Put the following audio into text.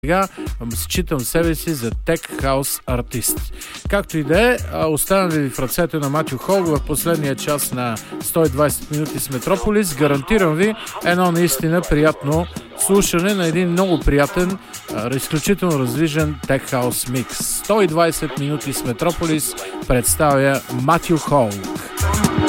Сега считам себе си за Tech House артист. Както и да е, оставям ви в ръцете на Матю Хол в последния час на 120 минути с Метрополис. Гарантирам ви едно наистина приятно слушане на един много приятен, изключително раздвижен Tech House микс. 120 минути с Метрополис представя Матю Хол.